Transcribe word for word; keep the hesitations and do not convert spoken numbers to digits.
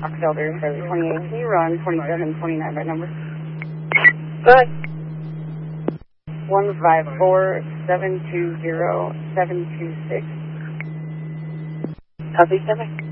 October twenty-eight. Can you run twenty-seven twenty-nine by number? Go ahead. one five four seven two zero seven two six. Copy, seven.